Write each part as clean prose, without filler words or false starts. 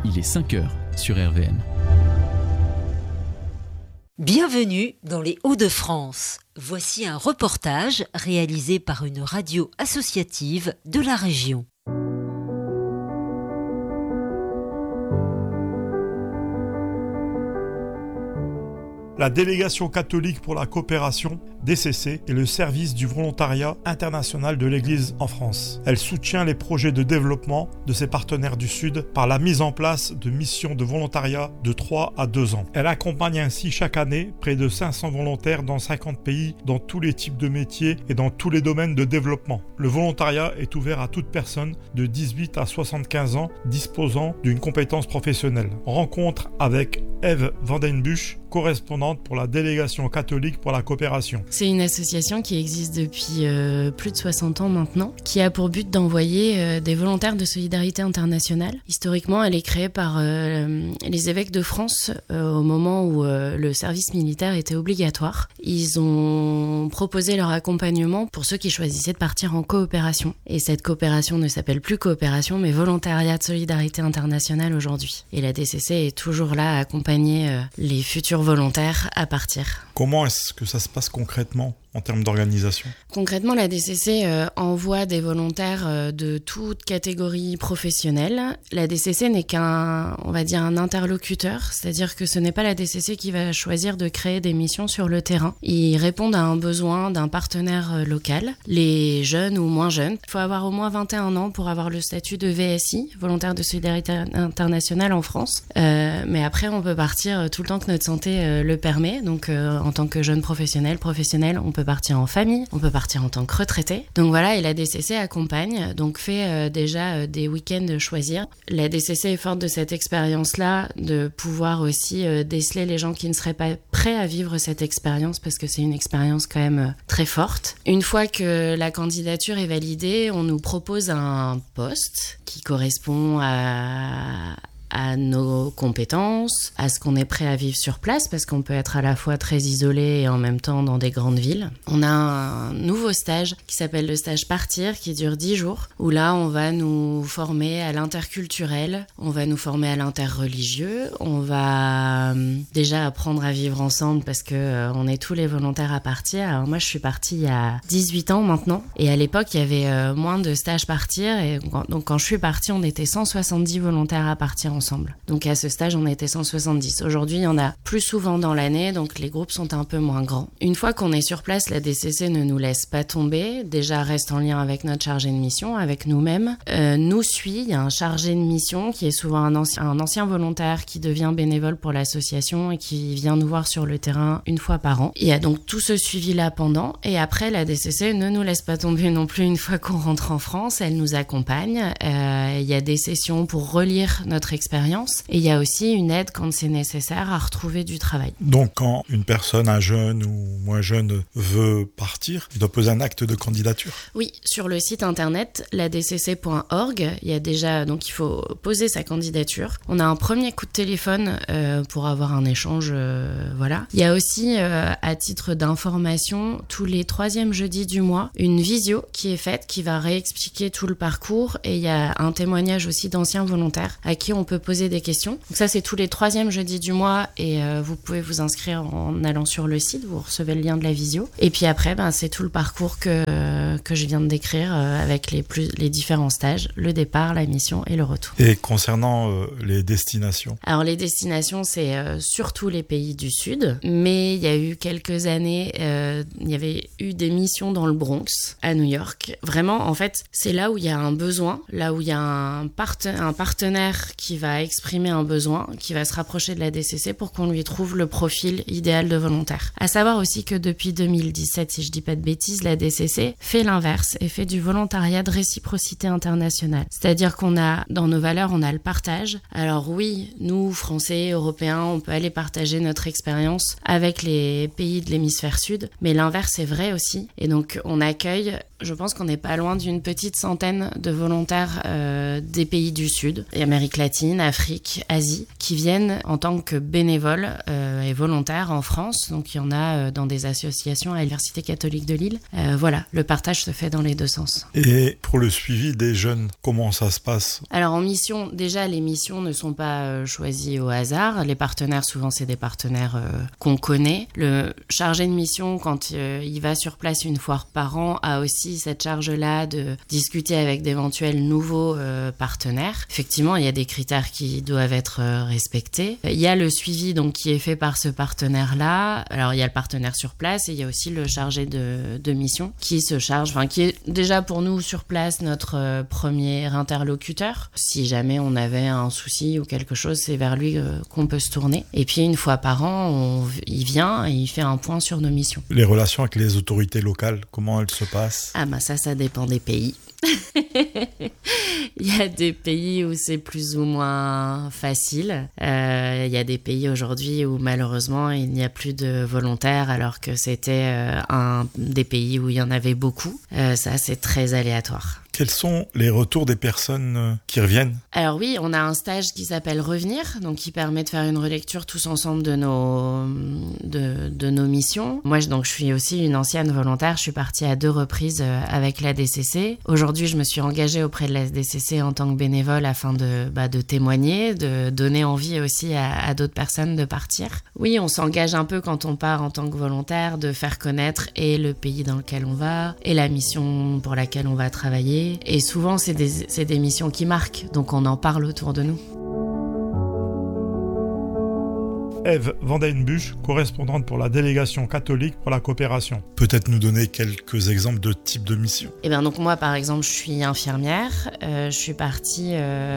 Il est 5h sur RVM. Bienvenue dans les Hauts-de-France. Voici un reportage réalisé par une radio associative de la région. La Délégation catholique pour la coopération, DCC, est le service du volontariat international de l'Église en France. Elle soutient les projets de développement de ses partenaires du Sud par la mise en place de missions de volontariat de 3 à 2 ans. Elle accompagne ainsi chaque année près de 500 volontaires dans 50 pays, dans tous les types de métiers et dans tous les domaines de développement. Le volontariat est ouvert à toute personne de 18 à 75 ans disposant d'une compétence professionnelle. Rencontre avec Eve Vandenbusch, correspondante pour la Délégation catholique pour la coopération. C'est une association qui existe depuis plus de 60 ans maintenant, qui a pour but d'envoyer des volontaires de solidarité internationale. Historiquement, elle est créée par les évêques de France au moment où le service militaire était obligatoire. Ils ont proposé leur accompagnement pour ceux qui choisissaient de partir en coopération. Et cette coopération ne s'appelle plus coopération, mais volontariat de solidarité internationale aujourd'hui. Et la DCC est toujours là à accompagner les futurs volontaires à partir. Comment est-ce que ça se passe concrètement en termes d'organisation ? Concrètement, la DCC envoie des volontaires de toute catégorie professionnelle. La DCC n'est qu'un interlocuteur, c'est-à-dire que ce n'est pas la DCC qui va choisir de créer des missions sur le terrain. Ils répondent à un besoin d'un partenaire local, les jeunes ou moins jeunes. Il faut avoir au moins 21 ans pour avoir le statut de VSI, volontaire de solidarité internationale en France. Mais après, on peut partir tout le temps que notre santé le permet. Donc, en tant que jeune professionnel, on peut partir en famille, on peut partir en tant que retraité. Donc voilà, et la DCC accompagne, donc fait déjà des week-ends choisir. La DCC est forte de cette expérience-là, de pouvoir aussi déceler les gens qui ne seraient pas prêts à vivre cette expérience, parce que c'est une expérience quand même très forte. Une fois que la candidature est validée, on nous propose un poste qui correspond à nos compétences, à ce qu'on est prêt à vivre sur place, parce qu'on peut être à la fois très isolé et en même temps dans des grandes villes. On a un nouveau stage qui s'appelle le stage Partir, qui dure 10 jours, où là on va nous former à l'interculturel, on va nous former à l'interreligieux, on va déjà apprendre à vivre ensemble, parce que on est tous les volontaires à partir. Alors moi je suis partie il y a 18 ans maintenant, et à l'époque il y avait moins de stages Partir, et donc quand je suis partie on était 170 volontaires à partir ensemble. Donc à ce stage, on était 170. Aujourd'hui, il y en a plus souvent dans l'année, donc les groupes sont un peu moins grands. Une fois qu'on est sur place, la DCC ne nous laisse pas tomber. Déjà, reste en lien avec notre chargé de mission, avec nous-mêmes. Nous suit, il y a un chargé de mission qui est souvent un ancien volontaire qui devient bénévole pour l'association et qui vient nous voir sur le terrain une fois par an. Il y a donc tout ce suivi-là pendant. Et après, la DCC ne nous laisse pas tomber non plus une fois qu'on rentre en France. Elle nous accompagne. Il y a des sessions pour relire notre expérience. Et il y a aussi une aide quand c'est nécessaire à retrouver du travail. Donc quand une personne, un jeune ou moins jeune, veut partir, il doit poser un acte de candidature ? Oui, sur le site internet ladcc.org, il y a déjà, donc il faut poser sa candidature. On a un premier coup de téléphone pour avoir un échange, voilà. Il y a aussi, à titre d'information, tous les 3e jeudis du mois, une visio qui est faite, qui va réexpliquer tout le parcours, et il y a un témoignage aussi d'anciens volontaires à qui on peut poser des questions. Donc ça, c'est tous les 3e jeudis du mois, et vous pouvez vous inscrire en allant sur le site, vous recevez le lien de la visio. Et puis après, c'est tout le parcours que je viens de décrire avec les différents stages, le départ, la mission et le retour. Et concernant les destinations ? Alors les destinations, c'est surtout les pays du Sud, mais il y a eu quelques années, il y avait eu des missions dans le Bronx, à New York. Vraiment, en fait, c'est là où il y a un besoin, là où il y a un partenaire qui va exprimer un besoin, qui va se rapprocher de la DCC pour qu'on lui trouve le profil idéal de volontaire. À savoir aussi que depuis 2017, si je dis pas de bêtises, la DCC fait l'inverse et fait du volontariat de réciprocité internationale. C'est-à-dire qu'on a, dans nos valeurs, on a le partage. Alors oui, nous, Français, Européens, on peut aller partager notre expérience avec les pays de l'hémisphère sud, mais l'inverse est vrai aussi. Et donc, on accueille je pense qu'on n'est pas loin d'une petite centaine de volontaires des pays du Sud, Amérique latine, Afrique, Asie, qui viennent en tant que bénévoles et volontaires en France. Donc il y en a dans des associations à l'Université catholique de Lille. Voilà, le partage se fait dans les deux sens. Et pour le suivi des jeunes, comment ça se passe ? Alors en mission, déjà les missions ne sont pas choisies au hasard. Les partenaires, souvent c'est des partenaires qu'on connaît. Le chargé de mission, quand il va sur place une fois par an, a aussi cette charge-là de discuter avec d'éventuels nouveaux partenaires. Effectivement, il y a des critères qui doivent être respectés. Il y a le suivi donc qui est fait par ce partenaire-là. Alors il y a le partenaire sur place et il y a aussi le chargé de mission qui se charge, qui est déjà pour nous sur place notre premier interlocuteur. Si jamais on avait un souci ou quelque chose, c'est vers lui qu'on peut se tourner. Et puis une fois par an, il vient et il fait un point sur nos missions. Les relations avec les autorités locales, comment elles se passent ? Ah ça dépend des pays. Il y a des pays où c'est plus ou moins facile. Il y a des pays aujourd'hui où malheureusement il n'y a plus de volontaires alors que c'était un des pays où il y en avait beaucoup. Ça, c'est très aléatoire. Quels sont les retours des personnes qui reviennent ? Alors oui, on a un stage qui s'appelle Revenir, donc qui permet de faire une relecture tous ensemble de nos missions. Moi, je suis aussi une ancienne volontaire. Je suis partie à 2 reprises avec la DCC. Aujourd'hui, je me suis engagée auprès de la DCC en tant que bénévole afin de témoigner, de donner envie aussi à d'autres personnes de partir. Oui, on s'engage un peu quand on part en tant que volontaire, de faire connaître et le pays dans lequel on va et la mission pour laquelle on va travailler. Et souvent, c'est des missions qui marquent, donc on en parle autour de nous. Ève Vandenbusch, correspondante pour la délégation catholique pour la coopération. Peut-être nous donner quelques exemples de types de missions ? Donc moi, par exemple, je suis infirmière. Je suis partie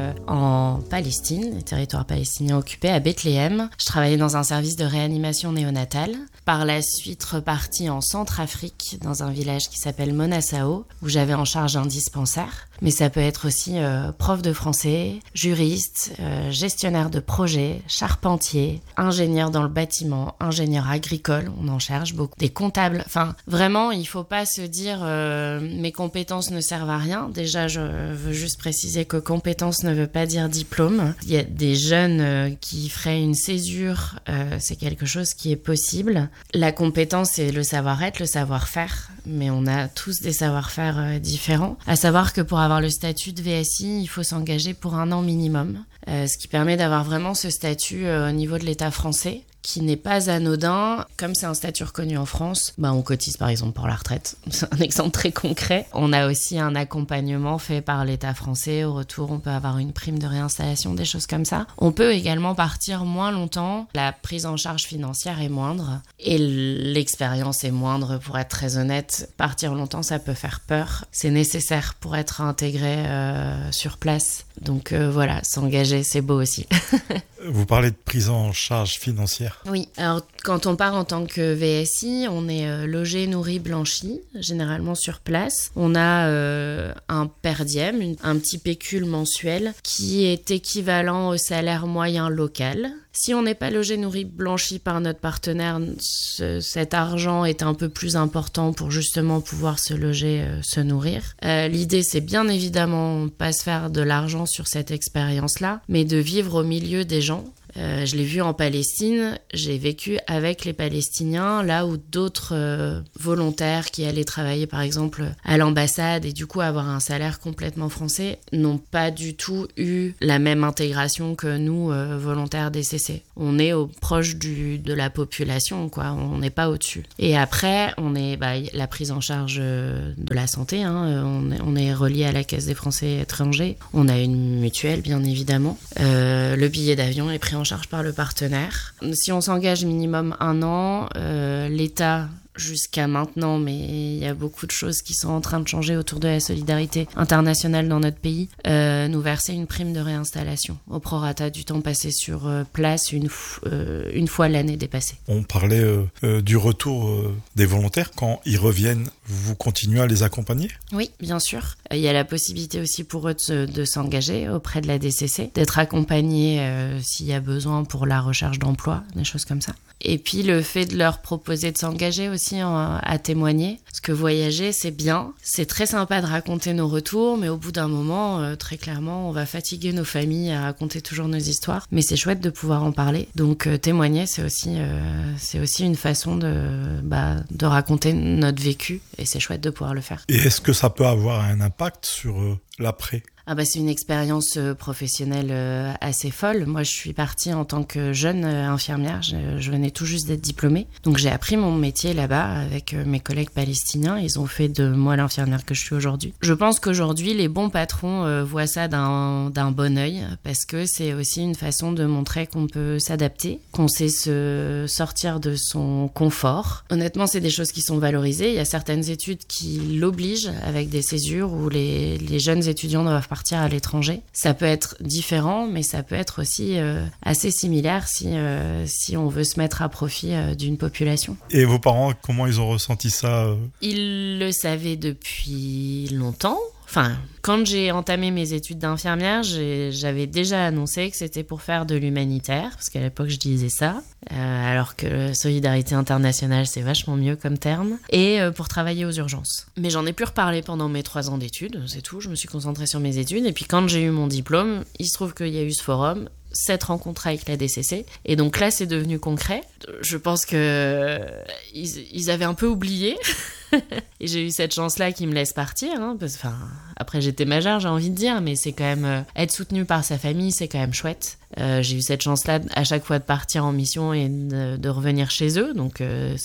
en Palestine, les territoires palestiniens occupés, à Bethléem. Je travaillais dans un service de réanimation néonatale. Par la suite, repartie en Centrafrique, dans un village qui s'appelle Monassao, où j'avais en charge un dispensaire. Mais ça peut être aussi prof de français, juriste, gestionnaire de projet, charpentier, ingénieur dans le bâtiment, ingénieur agricole, on en cherche beaucoup, des comptables. Vraiment, il ne faut pas se dire mes compétences ne servent à rien. Déjà, je veux juste préciser que compétence ne veut pas dire diplôme. Il y a des jeunes qui feraient une césure, c'est quelque chose qui est possible. La compétence, c'est le savoir-être, le savoir-faire, mais on a tous des savoir-faire différents. À savoir que pour avoir le statut de VSI, il faut s'engager pour 1 an minimum, ce qui permet d'avoir vraiment ce statut au niveau de l'État français, qui n'est pas anodin. Comme c'est un statut reconnu en France, on cotise par exemple pour la retraite. C'est un exemple très concret. On a aussi un accompagnement fait par l'État français. Au retour, on peut avoir une prime de réinstallation, des choses comme ça. On peut également partir moins longtemps. La prise en charge financière est moindre et l'expérience est moindre, pour être très honnête. Partir longtemps, ça peut faire peur. C'est nécessaire pour être intégré sur place. Donc voilà, s'engager, c'est beau aussi. Vous parlez de prise en charge financière. Oui, alors quand on part en tant que VSI, on est logé, nourri, blanchi, généralement sur place. On a un per diem, un petit pécule mensuel qui est équivalent au salaire moyen local. Si on n'est pas logé, nourri, blanchi par notre partenaire, cet argent est un peu plus important pour justement pouvoir se loger, se nourrir. L'idée, c'est bien évidemment pas se faire de l'argent sur cette expérience-là, mais de vivre au milieu des gens. Je l'ai vu en Palestine, j'ai vécu avec les Palestiniens, là où d'autres volontaires qui allaient travailler par exemple à l'ambassade et du coup avoir un salaire complètement français n'ont pas du tout eu la même intégration que nous, volontaires DCC. On est proche de la population, quoi. On n'est pas au-dessus. Et après, on est la prise en charge de la santé, on est relié à la Caisse des Français étrangers. On a une mutuelle, bien évidemment. Le billet d'avion est pris en charge par le partenaire. Si on s'engage minimum 1 an, l'État jusqu'à maintenant, mais il y a beaucoup de choses qui sont en train de changer autour de la solidarité internationale dans notre pays, nous verser une prime de réinstallation au prorata du temps passé sur place une fois l'année dépassée. On parlait du retour des volontaires. Quand ils reviennent, vous continuez à les accompagner ? Oui, bien sûr. Il y a la possibilité aussi pour eux de s'engager auprès de la DCC, d'être accompagnés s'il y a besoin pour la recherche d'emploi, des choses comme ça. Et puis le fait de leur proposer de s'engager aussi à témoigner. Parce que voyager, c'est bien. C'est très sympa de raconter nos retours, mais au bout d'un moment, très clairement, on va fatiguer nos familles à raconter toujours nos histoires. Mais c'est chouette de pouvoir en parler. Donc témoigner, c'est aussi une façon de raconter notre vécu. Et c'est chouette de pouvoir le faire. Et est-ce que ça peut avoir un impact sur l'après ? C'est une expérience professionnelle assez folle. Moi, je suis partie en tant que jeune infirmière. Je venais tout juste d'être diplômée. Donc, j'ai appris mon métier là-bas avec mes collègues palestiniens. Ils ont fait de moi l'infirmière que je suis aujourd'hui. Je pense qu'aujourd'hui, les bons patrons voient ça d'un bon œil parce que c'est aussi une façon de montrer qu'on peut s'adapter, qu'on sait se sortir de son confort. Honnêtement, c'est des choses qui sont valorisées. Il y a certaines études qui l'obligent avec des césures où les jeunes étudiants doivent partir à l'étranger. Ça peut être différent, mais ça peut être aussi assez similaire si on veut se mettre à profit d'une population. Et vos parents, comment ils ont ressenti ça Ils le savaient depuis longtemps. Enfin, quand j'ai entamé mes études d'infirmière, j'avais déjà annoncé que c'était pour faire de l'humanitaire, parce qu'à l'époque, je disais ça, alors que solidarité internationale, c'est vachement mieux comme terme, et pour travailler aux urgences. Mais j'en ai plus reparlé pendant mes 3 ans d'études, c'est tout, je me suis concentrée sur mes études, et puis quand j'ai eu mon diplôme, il se trouve qu'il y a eu ce forum, cette rencontre avec la DCC, et donc là, c'est devenu concret. Je pense que ils avaient un peu oublié. Et j'ai eu cette chance-là qui me laisse partir. Après, j'étais majeure, j'ai envie de dire, mais c'est quand même... être soutenue par sa famille, c'est quand même chouette. J'ai eu cette chance-là à chaque fois de partir en mission et de revenir chez eux. Donc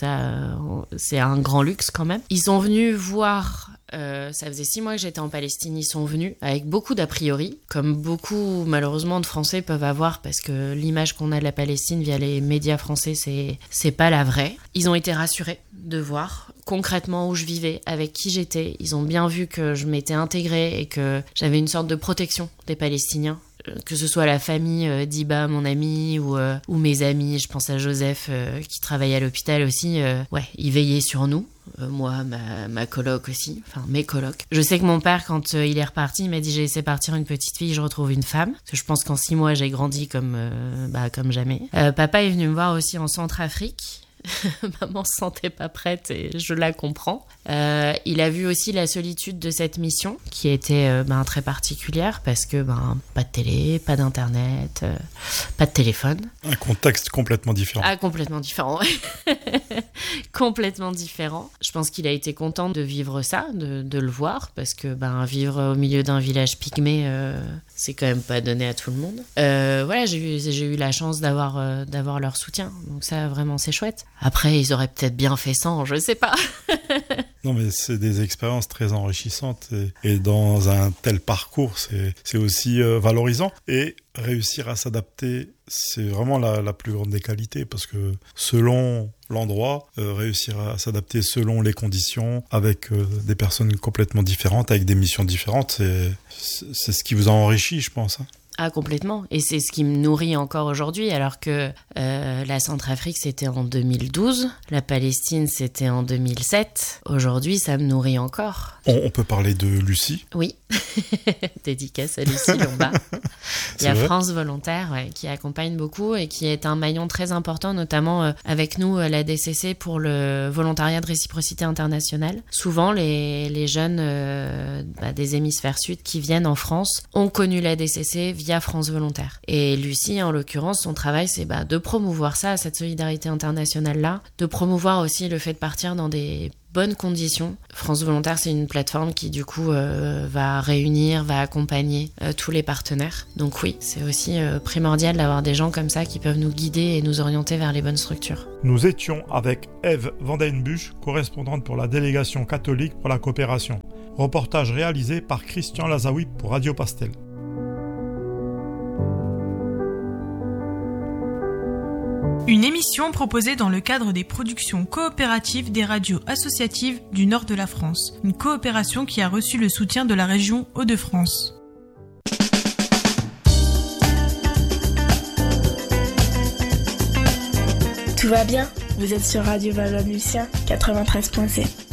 c'est un grand luxe quand même. Ils sont venus voir... ça faisait 6 mois que j'étais en Palestine, ils sont venus avec beaucoup d'a priori, comme beaucoup malheureusement de Français peuvent avoir, parce que l'image qu'on a de la Palestine via les médias français, c'est pas la vraie. Ils ont été rassurés de voir concrètement où je vivais, avec qui j'étais. Ils ont bien vu que je m'étais intégrée et que j'avais une sorte de protection des Palestiniens. Que ce soit la famille d'Iba, mon ami, ou mes amis, je pense à Joseph qui travaille à l'hôpital aussi, ils veillaient sur nous. Moi, ma coloc aussi, enfin mes colocs. Je sais que mon père, quand il est reparti, il m'a dit j'ai laissé partir une petite fille, je retrouve une femme. Parce que je pense qu'en 6 mois, j'ai grandi comme jamais. Papa est venu me voir aussi en Centrafrique. Maman se sentait pas prête et je la comprends. Il a vu aussi la solitude de cette mission qui était très particulière parce que pas de télé, pas d'internet, pas de téléphone. Un contexte complètement différent. Complètement différent. Complètement différent. Je pense qu'il a été content de vivre ça, de le voir, parce que vivre au milieu d'un village pygmée, c'est quand même pas donné à tout le monde. J'ai eu la chance d'avoir leur soutien. Donc ça, vraiment, c'est chouette. Après, ils auraient peut-être bien fait sans, je sais pas. Non, mais c'est des expériences très enrichissantes et dans un tel parcours, c'est aussi valorisant. Et réussir à s'adapter, c'est vraiment la plus grande des qualités, parce que selon l'endroit, réussir à s'adapter selon les conditions, avec des personnes complètement différentes, avec des missions différentes, c'est ce qui vous a enrichi, je pense. Complètement. Et c'est ce qui me nourrit encore aujourd'hui, alors que la Centrafrique, c'était en 2012, la Palestine, c'était en 2007. Aujourd'hui, ça me nourrit encore. On peut parler de Lucie ? Oui. Dédicace à Lucie Lombard. Il y a France Volontaire qui accompagne beaucoup et qui est un maillon très important, notamment avec nous, la DCC, pour le volontariat de réciprocité internationale. Souvent, les jeunes des hémisphères sud qui viennent en France ont connu la DCC via France Volontaire. Et Lucie, en l'occurrence, son travail, c'est de promouvoir ça, cette solidarité internationale-là, de promouvoir aussi le fait de partir dans des bonnes conditions. France Volontaire, c'est une plateforme qui, du coup, va réunir, va accompagner tous les partenaires. Donc oui, c'est aussi primordial d'avoir des gens comme ça qui peuvent nous guider et nous orienter vers les bonnes structures. Nous étions avec Eve Vandenbusch, correspondante pour la délégation catholique pour la coopération. Reportage réalisé par Christian Lazaoui pour Radio Pastel. Une émission proposée dans le cadre des productions coopératives des radios associatives du nord de la France. Une coopération qui a reçu le soutien de la région Hauts-de-France. Tout va bien ? Vous êtes sur Radio Valais-Lucien 93.7.